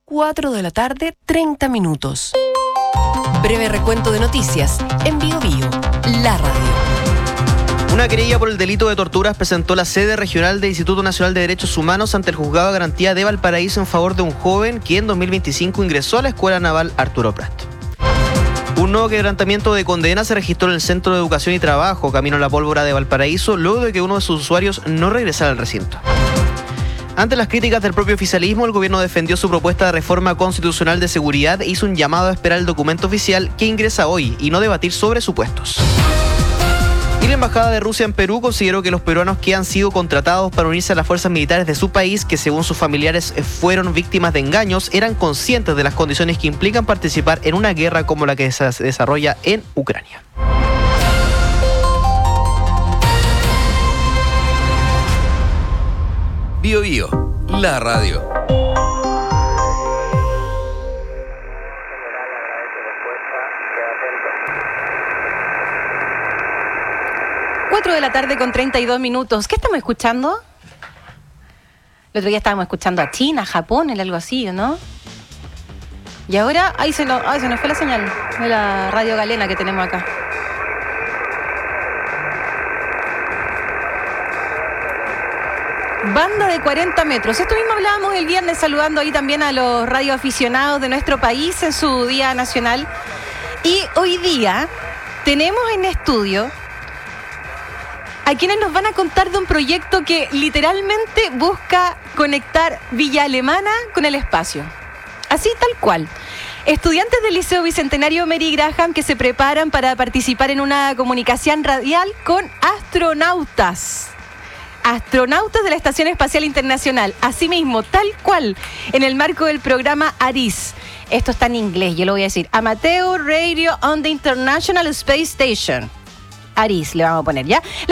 4 de la tarde, 30 minutos. Breve recuento de noticias en BioBio, la radio. Una querella por el delito de torturas presentó la sede regional del Instituto Nacional de Derechos Humanos ante el Juzgado de Garantía de Valparaíso en favor de un joven que en 2025 ingresó a la Escuela Naval Arturo Prat. Un nuevo quebrantamiento de condena se registró en el Centro de Educación y Trabajo, camino a la Pólvora de Valparaíso, luego de que uno de sus usuarios no regresara al recinto. Ante las críticas del propio oficialismo, el gobierno defendió su propuesta de reforma constitucional de seguridad e hizo un llamado a esperar el documento oficial que ingresa hoy y no debatir sobre supuestos. Y la Embajada de Rusia en Perú consideró que los peruanos que han sido contratados para unirse a las fuerzas militares de su país, que según sus familiares fueron víctimas de engaños, eran conscientes de las condiciones que implican participar en una guerra como la que se desarrolla en Ucrania. BioBio, la radio. Cuatro de la tarde con 32 minutos. ¿Qué estamos escuchando? El otro día estábamos escuchando a China, Japón, algo así, ¿no? Y ahora, se nos fue la señal de la radio galena que tenemos acá. Banda de 40 metros. Esto mismo hablábamos el viernes, saludando ahí también a los radioaficionados de nuestro país en su Día Nacional. Y hoy día tenemos en estudio a quienes nos van a contar de un proyecto que literalmente busca conectar Villa Alemana con el espacio. Así tal cual. Estudiantes del Liceo Bicentenario Mary Graham que se preparan para participar en una comunicación radial con astronautas. Astronautas de la Estación Espacial Internacional. Asimismo, tal cual, en el marco del programa ARIS. Esto está en inglés, yo lo voy a decir. Amateur Radio on the International Space Station. ARIS le vamos a poner, ¿ya?